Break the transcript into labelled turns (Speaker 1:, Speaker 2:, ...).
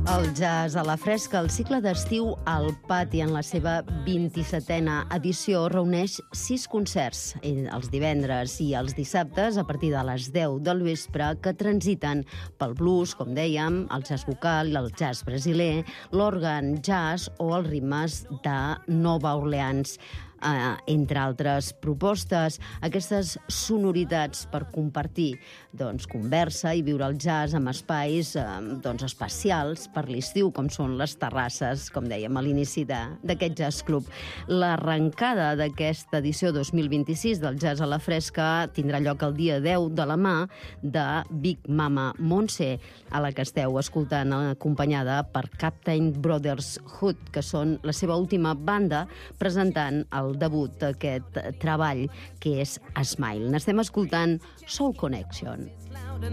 Speaker 1: El jazz a la fresca, el cicle d'estiu al pati en la seva 27a edició reuneix 6 concerts els divendres i els dissabtes a partir de les 10 del vespre que transiten pel blues, com dèiem, el jazz vocal, el jazz brasiler, l'òrgan jazz o els ritmes de Nova Orleans. Entre altres propostes, aquestes sonoritats per compartir conversa i viure el jazz amb espais especials per l'estiu, com són les terrasses, com dèiem a l'inici d'aquest jazz club. L'arrencada d'aquesta edició 2026 del Jazz a la Fresca tindrà lloc el dia 10 de la mà de Big Mama Montse, a la que esteu escoltant acompanyada per Captain Brotherhood, que són la seva última banda, presentant el debut d'aquest treball, que és Smile. N'estem escoltant Soul Connection.